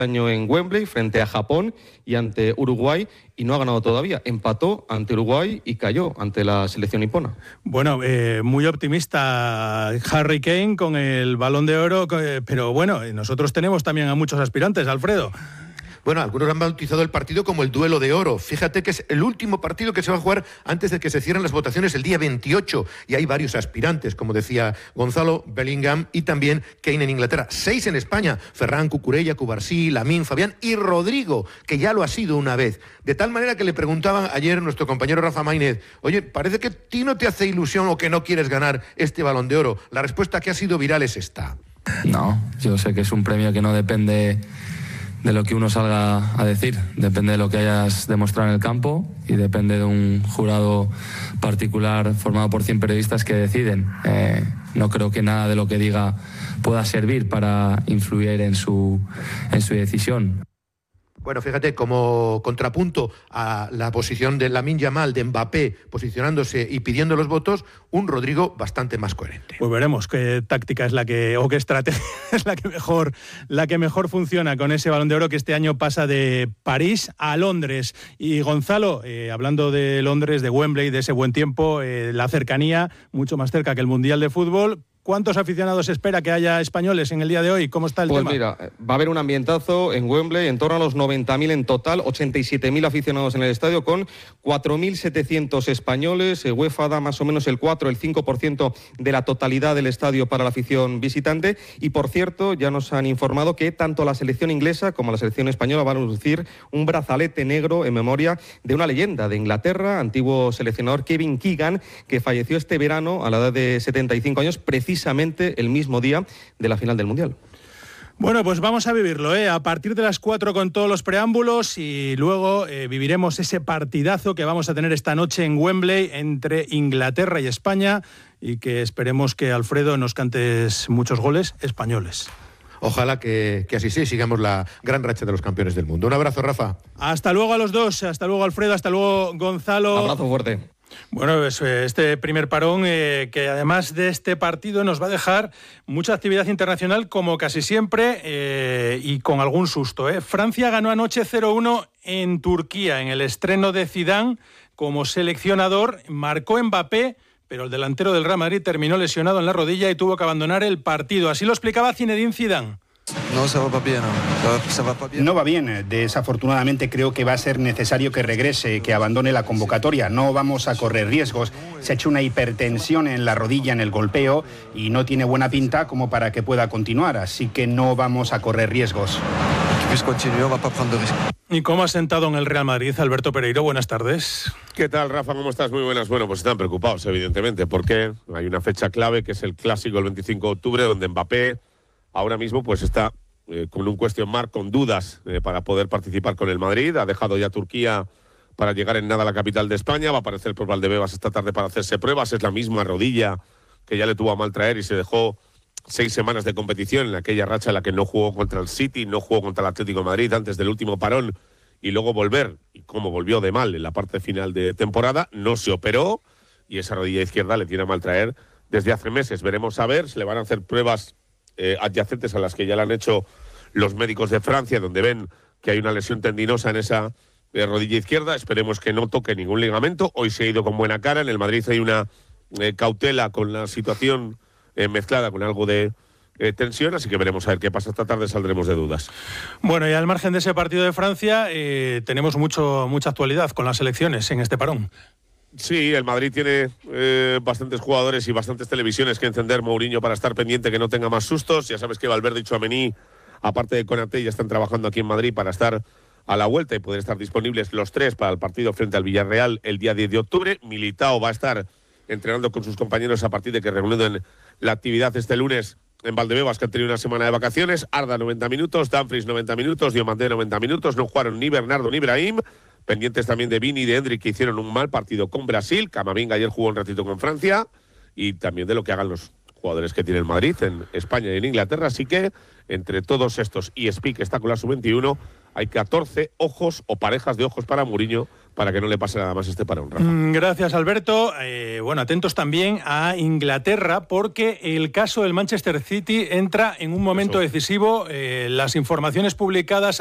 año en Wembley frente a Japón y ante Uruguay y no ha ganado todavía. Empató ante Uruguay y cayó ante la selección nipona. Bueno, muy optimista Harry Kane con el Balón de Oro, pero bueno, nosotros tenemos también a muchos aspirantes, Alfredo. Bueno, algunos han bautizado el partido como el duelo de oro. Fíjate que es el último partido que se va a jugar antes de que se cierren las votaciones el día 28. Y hay varios aspirantes, como decía Gonzalo, Bellingham y también Kane en Inglaterra. 6 en España: Ferran, Cucurella, Cubarsí, Lamine, Fabián y Rodrigo, que ya lo ha sido una vez. De tal manera que le preguntaban ayer nuestro compañero Rafa Maínez: oye, parece que a ti no te hace ilusión o que no quieres ganar este Balón de Oro. La respuesta que ha sido viral es esta. No, yo sé que es un premio que no depende de lo que uno salga a decir, depende de lo que hayas demostrado en el campo y depende de un jurado particular formado por 100 periodistas que deciden. No creo que nada de lo que diga pueda servir para influir en su decisión. Bueno, fíjate, como contrapunto a la posición de Lamine Yamal, de Mbappé, posicionándose y pidiendo los votos, un Rodrigo bastante más coherente. Pues veremos qué táctica es o qué estrategia es la que mejor funciona con ese Balón de Oro que este año pasa de París a Londres. Y Gonzalo, hablando de Londres, de Wembley, de ese buen tiempo, la cercanía, mucho más cerca que el Mundial de Fútbol. ¿Cuántos aficionados espera que haya españoles en el día de hoy? ¿Cómo está el tema? Pues mira, va a haber un ambientazo en Wembley, en torno a los 90.000 en total, 87.000 aficionados en el estadio, con 4.700 españoles. UEFA da más o menos el 5% de la totalidad del estadio para la afición visitante. Y por cierto, ya nos han informado que tanto la selección inglesa como la selección española van a lucir un brazalete negro en memoria de una leyenda de Inglaterra, antiguo seleccionador Kevin Keegan, que falleció este verano a la edad de 75 años, precisamente el mismo día de la final del Mundial. Bueno, pues vamos a vivirlo, a partir de las 4 con todos los preámbulos y luego viviremos ese partidazo que vamos a tener esta noche en Wembley entre Inglaterra y España y que esperemos que, Alfredo, nos cantes muchos goles españoles. Ojalá que así sea y sigamos la gran racha de los campeones del mundo. Un abrazo, Rafa. Hasta luego a los dos, hasta luego Alfredo, hasta luego Gonzalo. Abrazo fuerte. Bueno, este primer parón que además de este partido nos va a dejar mucha actividad internacional como casi siempre y con algún susto. Francia ganó anoche 0-1 en Turquía en el estreno de Zidane como seleccionador. Marcó Mbappé, pero el delantero del Real Madrid terminó lesionado en la rodilla y tuvo que abandonar el partido. Así lo explicaba Zinedine Zidane. No va bien. Desafortunadamente creo que va a ser necesario que regrese, que abandone la convocatoria. No vamos a correr riesgos. Se ha hecho una hipertensión en la rodilla en el golpeo y no tiene buena pinta como para que pueda continuar. Así que no vamos a correr riesgos. ¿Y cómo ha sentado en el Real Madrid Alberto Pereiro? Buenas tardes. ¿Qué tal, Rafa? ¿Cómo estás? Muy buenas. Bueno, pues están preocupados, evidentemente, porque hay una fecha clave que es el clásico el 25 de octubre, donde Mbappé ahora mismo pues está con un question mark, con dudas para poder participar con el Madrid. Ha dejado ya Turquía para llegar en nada a la capital de España. Va a aparecer por Valdebebas esta tarde para hacerse pruebas. Es la misma rodilla que ya le tuvo a mal traer y se dejó 6 semanas de competición en aquella racha en la que no jugó contra el City, no jugó contra el Atlético de Madrid antes del último parón y luego volver. Y como volvió de mal en la parte final de temporada, no se operó y esa rodilla izquierda le tiene a mal traer desde hace meses. Veremos a ver, se le van a hacer pruebas adyacentes a las que ya le han hecho los médicos de Francia, donde ven que hay una lesión tendinosa en esa rodilla izquierda. Esperemos que no toque ningún ligamento. Hoy se ha ido con buena cara. En el Madrid hay una cautela con la situación mezclada con algo de tensión, así que veremos a ver qué pasa esta tarde, saldremos de dudas. Bueno, y al margen de ese partido de Francia, tenemos mucha actualidad con las elecciones en este parón. Sí, el Madrid tiene bastantes jugadores y bastantes televisiones que encender, Mourinho, para estar pendiente que no tenga más sustos. Ya sabes que Valverde y Tchouaméni, aparte de Konaté, ya están trabajando aquí en Madrid para estar a la vuelta y poder estar disponibles los tres para el partido frente al Villarreal el día 10 de octubre. Militao va a estar entrenando con sus compañeros a partir de que reanuden la actividad este lunes en Valdebebas, que han tenido una semana de vacaciones. Arda 90 minutos, Dumfries 90 minutos, Diomandé 90 minutos. No jugaron ni Bernardo ni Brahim. Pendientes también de Vini y de Endrick, que hicieron un mal partido con Brasil. Camavinga ayer jugó un ratito con Francia. Y también de lo que hagan los jugadores que tiene el Madrid en España y en Inglaterra. Así que entre todos estos y Speak, que está con la sub-21, hay 14 ojos o parejas de ojos para Mourinho para que no le pase nada más este parón, Rafa. Gracias, Alberto. Bueno, atentos también a Inglaterra, porque el caso del Manchester City entra en un momento decisivo. Las informaciones publicadas